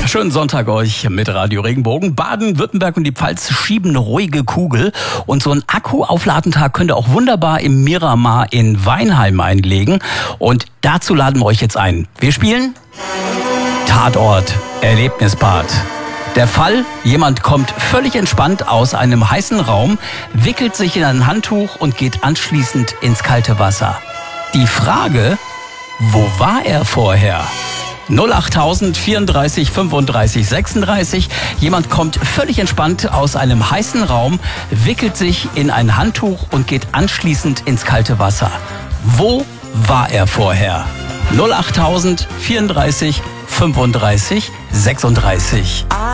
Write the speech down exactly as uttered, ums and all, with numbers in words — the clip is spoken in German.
Schönen Sonntag euch mit Radio Regenbogen. Baden-Württemberg und die Pfalz schieben eine ruhige Kugel. Und so ein Akku-Aufladentag könnt ihr auch wunderbar im Miramar in Weinheim einlegen. Und dazu laden wir euch jetzt ein. Wir spielen Tatort Erlebnisbad. Der Fall: Jemand kommt völlig entspannt aus einem heißen Raum, wickelt sich in ein Handtuch und geht anschließend ins kalte Wasser. Die Frage: Wo war er vorher? null achttausend vierunddreißig fünfunddreißig sechsunddreißig. Jemand kommt völlig entspannt aus einem heißen Raum, wickelt sich in ein Handtuch und geht anschließend ins kalte Wasser. Wo war er vorher? null achttausend vierunddreißig fünfunddreißig sechsunddreißig.